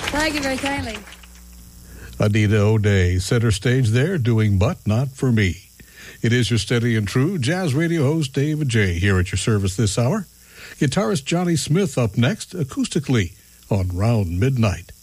Thank you very kindly. Anita O'Day, center stage there, doing But Not For Me. It is your steady and true jazz radio host, David J., here at your service this hour. Guitarist Johnny Smith up next, acoustically, on Round Midnight.